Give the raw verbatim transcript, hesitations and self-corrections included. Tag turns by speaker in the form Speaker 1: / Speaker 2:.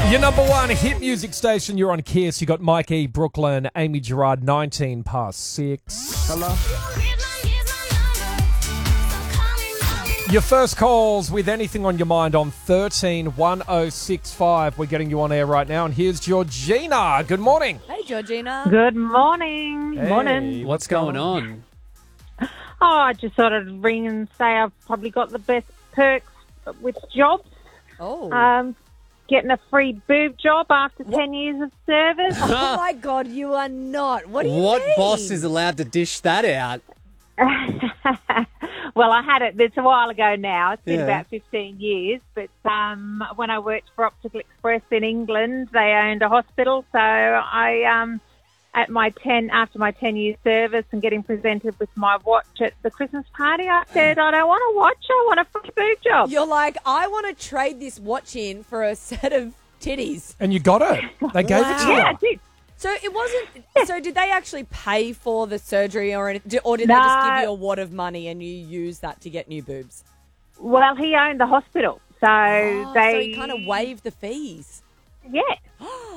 Speaker 1: Your number one hit music station, you're on Kiss. You got Mike E, Brooklyn, Amy Gerard, nineteen past six.
Speaker 2: Hello.
Speaker 1: Your first calls with anything on your mind on thirteen one oh six five. We're getting you on air right now. And here's Georgina. Good morning.
Speaker 3: Hey, Georgina.
Speaker 4: Good morning.
Speaker 1: Hey,
Speaker 4: Morning.
Speaker 2: What's going on?
Speaker 4: Oh, I just thought I'd ring and say I've probably got the best perks with jobs.
Speaker 3: Oh.
Speaker 4: Um, getting a free boob job after ten years of service.
Speaker 3: oh, my God, you are not. What do you
Speaker 2: What
Speaker 3: mean?
Speaker 2: boss is allowed to dish that out?
Speaker 4: Well, I had it, it's a while ago now. It's been
Speaker 2: Yeah.
Speaker 4: about fifteen years. But um, when I worked for Optical Express in England, they owned a hospital. So I, um, at my ten, after my ten year service and getting presented with my watch at the Christmas party, I said, I don't want a watch, I want a free boob job.
Speaker 3: You're like, I want to trade this watch in for a set of titties.
Speaker 1: And you got it. They gave it to you.
Speaker 4: Yeah, I did.
Speaker 3: So it wasn't. So did they actually pay for the surgery or anything, or did they just give you a wad of money and you use that to get new boobs?
Speaker 4: Well, he owned the hospital. So
Speaker 3: Oh,
Speaker 4: they...
Speaker 3: so he kind of waived the fees.
Speaker 4: Yeah.